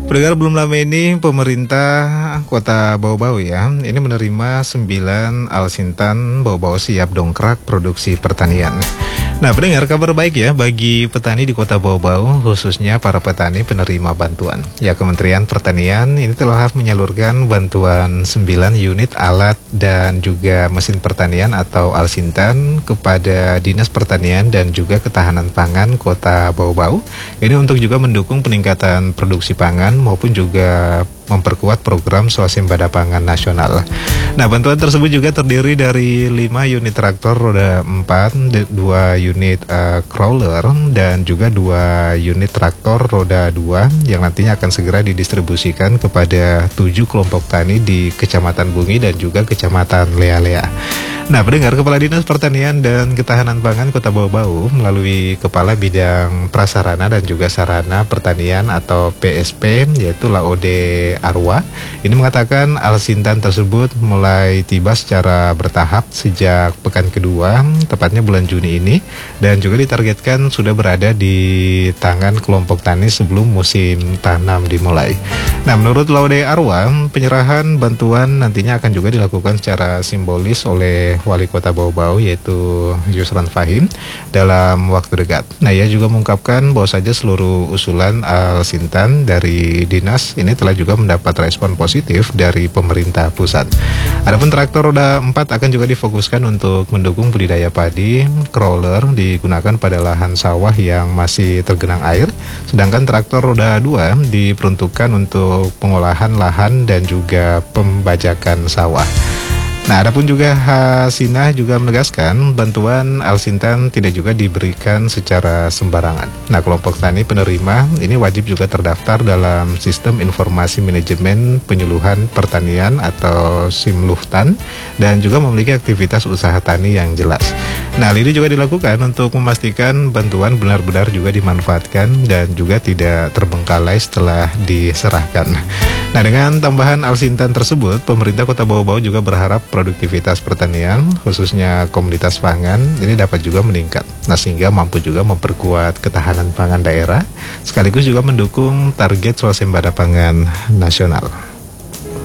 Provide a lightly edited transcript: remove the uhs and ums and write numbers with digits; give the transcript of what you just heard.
Pendengar, belum lama ini pemerintah Kota Bau-Bau ya, ini menerima 9 Alsintan Bau-Bau siap dongkrak produksi pertanian. Nah, pendengar, kabar baik ya bagi petani di Kota Bau-Bau, khususnya para petani penerima bantuan. Ya, Kementerian Pertanian ini telah menyalurkan bantuan 9 unit alat dan juga mesin pertanian atau Alsintan kepada Dinas Pertanian dan juga Ketahanan Pangan Kota Bau-Bau. Ini untuk juga mendukung peningkatan produksi pangan maupun juga memperkuat program swasembada pangan nasional. Nah, bantuan tersebut juga terdiri dari 5 unit traktor roda 4, 2 unit crawler, dan juga 2 unit traktor roda 2 yang nantinya akan segera didistribusikan kepada 7 kelompok tani di Kecamatan Bungi dan juga Kecamatan Lea-Lea. Nah, pendengar, Kepala Dinas Pertanian dan Ketahanan Pangan Kota Bau-Bau melalui Kepala Bidang Prasarana dan juga Sarana Pertanian atau PSP, yaitu Laode Arwa, ini mengatakan Alsintan tersebut mulai tiba secara bertahap sejak pekan kedua, tepatnya bulan Juni ini, dan juga ditargetkan sudah berada di tangan kelompok tani sebelum musim tanam dimulai. Nah, menurut Laode Arwa, penyerahan bantuan nantinya akan juga dilakukan secara simbolis oleh Wali Kota Bau-Bau, yaitu Yusran Fahim, dalam waktu dekat. Nah, ia juga mengungkapkan bahwa saja seluruh usulan Alsintan dari dinas ini telah juga mendapat respon positif dari pemerintah pusat. Adapun traktor roda 4 akan juga difokuskan untuk mendukung budidaya padi, crawler digunakan pada lahan sawah yang masih tergenang air, sedangkan traktor roda 2 diperuntukkan untuk pengolahan lahan dan juga pembajakan sawah. Nah, adapun juga Hasina juga menegaskan bantuan Alsintan tidak juga diberikan secara sembarangan. Nah, kelompok tani penerima ini wajib juga terdaftar dalam Sistem Informasi Manajemen Penyuluhan Pertanian atau SIMLUHTAN dan juga memiliki aktivitas usaha tani yang jelas. Nah, ini juga dilakukan untuk memastikan bantuan benar-benar juga dimanfaatkan dan juga tidak terbengkalai setelah diserahkan. Nah, dengan tambahan Alsintan tersebut, pemerintah Kota Bau-Bau juga berharap produktivitas pertanian, khususnya komoditas pangan, ini dapat juga meningkat. Nah, sehingga mampu juga memperkuat ketahanan pangan daerah, sekaligus juga mendukung target swasembada pangan nasional.